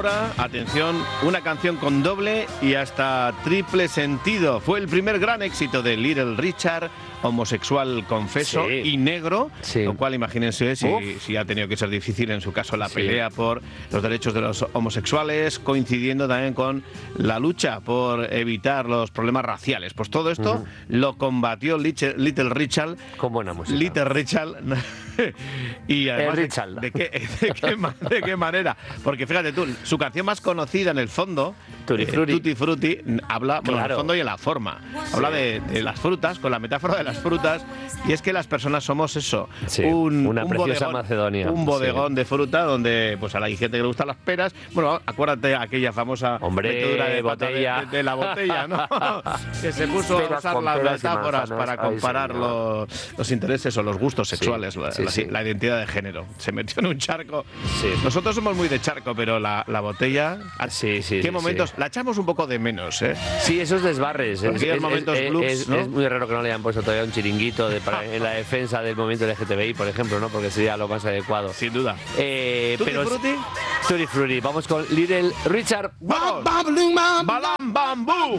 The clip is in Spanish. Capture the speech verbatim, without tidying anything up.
ahora, atención, una canción con doble y hasta triple sentido. Fue el primer gran éxito de Little Richard, homosexual confeso sí. y negro, sí. lo cual imagínense si, si ha tenido que ser difícil en su caso la sí. pelea por los derechos de los homosexuales, coincidiendo también con la lucha por evitar los problemas raciales. Pues todo esto uh-huh. lo combatió Little, Little Richard. Con buena música. Little Richard. Y además, de, de, qué, de, qué, ¿de qué manera? Porque fíjate tú, su canción más conocida en el fondo, Tutti Frutti, eh, Tutti Frutti habla, claro. bueno, en el fondo y en la forma. Habla sí. de, de las frutas, con la metáfora de las frutas, y es que las personas somos eso, sí, un, una un preciosa bodegón, Macedonia. un bodegón sí. de fruta donde pues a la gente que le gustan las peras. Bueno, acuérdate aquella famosa Hombre, metedura de botella. De, de, de la botella, ¿no? Que se puso peras a usar las metáforas manzanas, para comparar ay, los, los intereses o los gustos sexuales, sí, la, sí, la, sí. la identidad de género. Se metió en un charco. Sí. Nosotros somos muy de charco, pero la, la botella... Sí, sí, ¿Qué sí, momentos? Sí. La echamos un poco de menos, ¿eh? Sí, esos desbarres. Es, es, momentos es, blues, es, ¿no? es muy raro que no le hayan puesto todavía un chiringuito de, para, en la defensa del movimiento L G T B I, por ejemplo, ¿no? Porque sería lo más adecuado. Sin duda. Eh, ¿Tutti pero Frutti? Tutti Frutti. Vamos con Little Richard. ¡Vamos! ¡Balam Bambú!